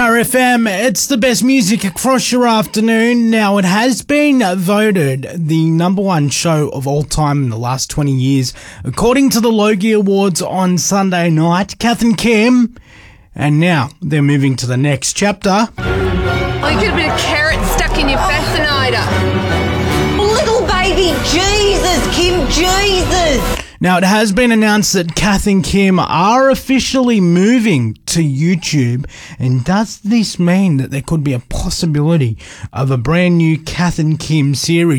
Power FM, it's the best music across your afternoon. Now, it has been voted the number one show of all time in the last 20 years, according to the Logie Awards on Sunday night. Kath and Kim, and now they're moving to the next chapter. Oh, you get a bit of carrot stuck in your fascinator. Little baby Jesus, Kim, Jesus. Now, it has been announced that Kath and Kim are officially moving to YouTube. And does this mean that there could be a possibility of a brand new Kath and Kim series?